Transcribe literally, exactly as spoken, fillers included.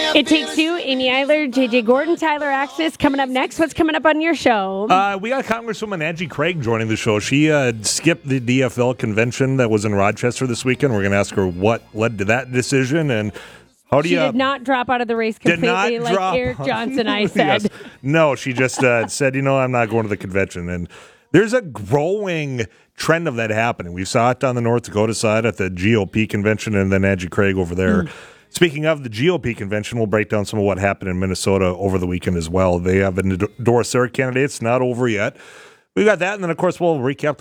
It Takes Two, Amy Eiler, J J Gordon, Tyler Axis. Coming up next, what's coming up on your show? Uh, we got Congresswoman Angie Craig joining the show. She uh, skipped the D F L convention that was in Rochester this weekend. We're going to ask her what led to that decision and how do she you... She did not drop out of the race completely like drop, Eric Johnson, I said. Yes. No, she just uh, said, you know, I'm not going to the convention. And there's a growing trend of that happening. We saw it on the North Dakota side at the G O P convention and then Angie Craig over there. Mm. Speaking of the G O P convention, we'll break down some of what happened in Minnesota over the weekend as well. They have endorsed their candidates, not over yet. We got that, and then, of course, we'll recap